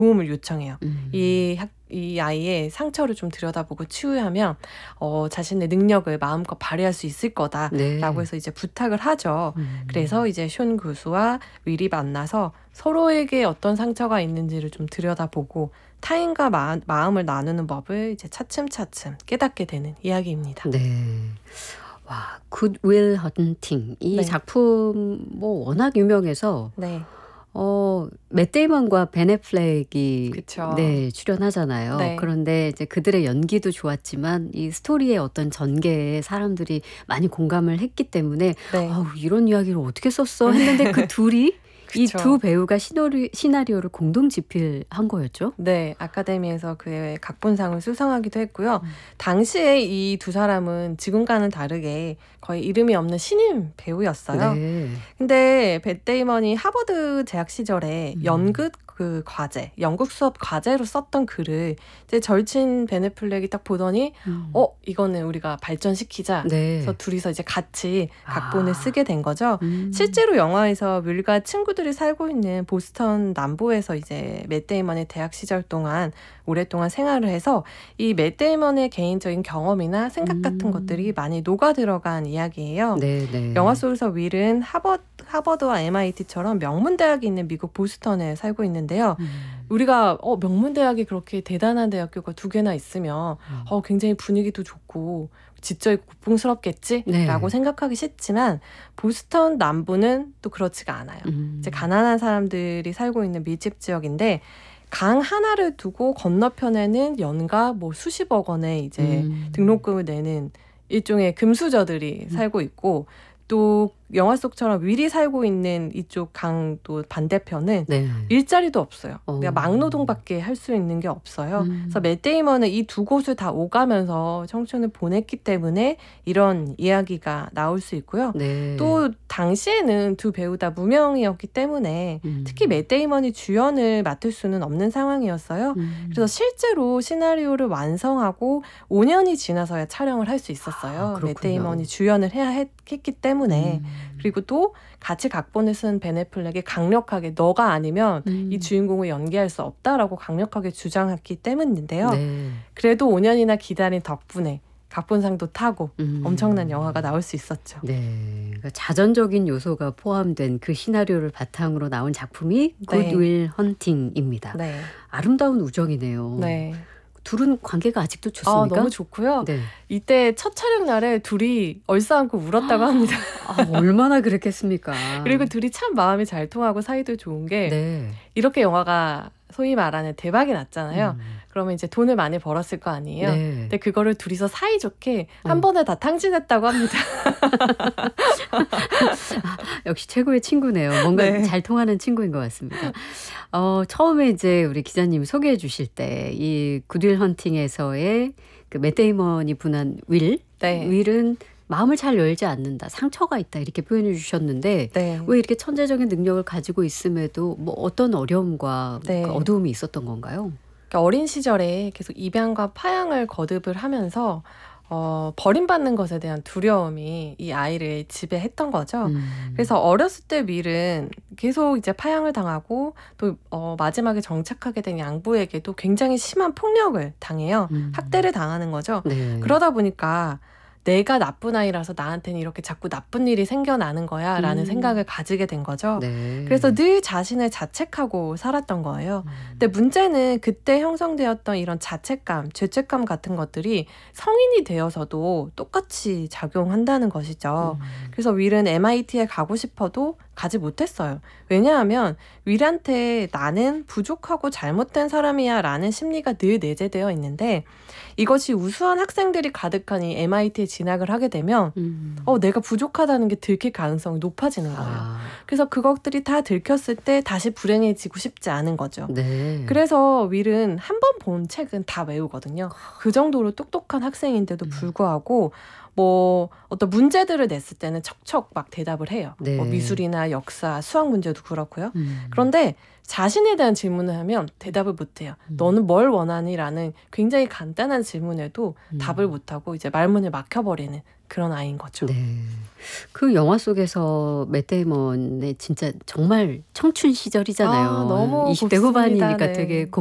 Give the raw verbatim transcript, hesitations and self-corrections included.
도움을 요청해요. 음. 이, 학, 이 아이의 상처를 좀 들여다보고 치유하면 어, 자신의 능력을 마음껏 발휘할 수 있을 거다라고 네. 해서 이제 부탁을 하죠. 음. 그래서 이제 숀 교수와 윌이 만나서 서로에게 어떤 상처가 있는지를 좀 들여다보고 타인과 마, 마음을 나누는 법을 이제 차츰차츰 깨닫게 되는 이야기입니다. 네. 와, 굿 윌 헌팅. 이 네. 작품 뭐 워낙 유명해서 네. 어, 맷 데이먼과 벤 애플렉이 그쵸. 네, 출연하잖아요. 네. 그런데 이제 그들의 연기도 좋았지만 이 스토리의 어떤 전개에 사람들이 많이 공감을 했기 때문에 네. 아우, 이런 이야기를 어떻게 썼어 했는데 그 둘이 이 그쵸. 두 배우가 시나리, 시나리오를 공동 집필한 거였죠? 네, 아카데미에서 그 각본상을 수상하기도 했고요. 음. 당시에 이 두 사람은 지금과는 다르게 거의 이름이 없는 신인 배우였어요. 네. 근데 맷 데이먼이 하버드 재학 시절에 음. 연극 그 과제, 연극 수업 과제로 썼던 글을 이제 절친 벤 애플렉이 딱 보더니 음. 어, 이거는 우리가 발전시키자. 네. 그래서 둘이서 이제 같이 각본을 아. 쓰게 된 거죠. 음. 실제로 영화에서 윌과 친구들이 살고 있는 보스턴 남부에서 이제 맷 데이먼의 대학 시절 동안 오랫동안 생활을 해서 이 맷 데이먼의 개인적인 경험이나 생각 같은 음. 것들이 많이 녹아 들어간 이야기예요. 네, 네. 영화 속에서 윌은 하버드, 하버드와 엠아이티처럼 명문대학이 있는 미국 보스턴에 살고 있는데요. 음. 우리가 어, 명문대학이 그렇게 대단한 대학교가 두 개나 있으면 음. 어, 굉장히 분위기도 좋고 지적이고 고풍스럽겠지? 네. 라고 생각하기 쉽지만 보스턴 남부는 또 그렇지가 않아요. 음. 이제 가난한 사람들이 살고 있는 밀집 지역인데 강 하나를 두고 건너편에는 연가 뭐 수십억 원의 이제 음. 등록금을 내는 일종의 금수저들이 음. 살고 있고 또 영화 속처럼 윌이 살고 있는 이쪽 강 또 반대편은 네. 일자리도 없어요. 어. 그러니까 막노동밖에 할 수 있는 게 없어요. 음. 그래서 맷 데이먼은 이 두 곳을 다 오가면서 청춘을 보냈기 때문에 이런 이야기가 나올 수 있고요. 네. 또 당시에는 두 배우 다 무명이었기 때문에 음. 특히 맷 데이먼이 주연을 맡을 수는 없는 상황이었어요. 음. 그래서 실제로 시나리오를 완성하고 오 년이 지나서야 촬영을 할 수 있었어요. 아, 맷 데이먼이 주연을 해야 했, 했기 때문에. 음. 그리고 또 같이 각본을 쓴 벤 애플렉이 강력하게 너가 아니면 음. 이 주인공을 연기할 수 없다라고 강력하게 주장했기 때문인데요. 네. 그래도 오 년이나 기다린 덕분에 각본상도 타고 음. 엄청난 영화가 나올 수 있었죠. 네, 그러니까 자전적인 요소가 포함된 그 시나리오를 바탕으로 나온 작품이 네. 굿 윌 헌팅입니다. 네. 아름다운 우정이네요. 네. 둘은 관계가 아직도 좋습니까? 아, 너무 좋고요. 네. 이때 첫 촬영 날에 둘이 얼싸안고 울었다고 합니다. 아, 얼마나 그랬겠습니까? 그리고 둘이 참 마음이 잘 통하고 사이도 좋은 게 네. 이렇게 영화가 소위 말하는 대박이 났잖아요. 음. 그러면 이제 돈을 많이 벌었을 거 아니에요. 네. 근데 그거를 둘이서 사이좋게 한 어. 번에 다 탕진했다고 합니다. 아, 역시 최고의 친구네요. 뭔가 네. 잘 통하는 친구인 것 같습니다. 어, 처음에 이제 우리 기자님 소개해 주실 때 이 굿윌 헌팅에서의 그 맷 데이먼이 분한 윌, 네. 윌은 마음을 잘 열지 않는다, 상처가 있다 이렇게 표현해 주셨는데 네. 왜 이렇게 천재적인 능력을 가지고 있음에도 뭐 어떤 어려움과 네. 그 어두움이 있었던 건가요? 그러니까 어린 시절에 계속 입양과 파양을 거듭을 하면서 어, 버림받는 것에 대한 두려움이 이 아이를 지배했던 거죠. 음. 그래서 어렸을 때 윌은 계속 이제 파양을 당하고 또 어, 마지막에 정착하게 된 양부에게도 굉장히 심한 폭력을 당해요. 음. 학대를 당하는 거죠. 네. 그러다 보니까 내가 나쁜 아이라서 나한테는 이렇게 자꾸 나쁜 일이 생겨나는 거야 라는 음. 생각을 가지게 된 거죠. 네. 그래서 늘 자신을 자책하고 살았던 거예요. 음. 근데 문제는 그때 형성되었던 이런 자책감, 죄책감 같은 것들이 성인이 되어서도 똑같이 작용한다는 것이죠. 음. 그래서 윌은 엠아이티에 가고 싶어도 가지 못했어요. 왜냐하면 윌한테 나는 부족하고 잘못된 사람이야 라는 심리가 늘 내재되어 있는데 이것이 우수한 학생들이 가득한 이 엠아이티에 진학을 하게 되면 음. 어, 내가 부족하다는 게 들킬 가능성이 높아지는 거예요. 아. 그래서 그것들이 다 들켰을 때 다시 불행해지고 싶지 않은 거죠. 네. 그래서 윌은 한 번 본 책은 다 외우거든요. 그 정도로 똑똑한 학생인데도 불구하고 뭐 어떤 문제들을 냈을 때는 척척 막 대답을 해요. 네. 뭐 미술이나 역사, 수학 문제도 그렇고요. 음. 그런데 자신에 대한 질문을 하면 대답을 못해요. 음. 너는 뭘 원하니? 라는 굉장히 간단한 질문에도 음. 답을 못하고 이제 말문을 막혀버리는 그런 아이인 거죠. 네. 그 영화 속에서 맷 데이먼의 진짜 정말 청춘 시절이잖아요. 아, 너무 이십 대 곱습니다. 후반이니까 네. 되게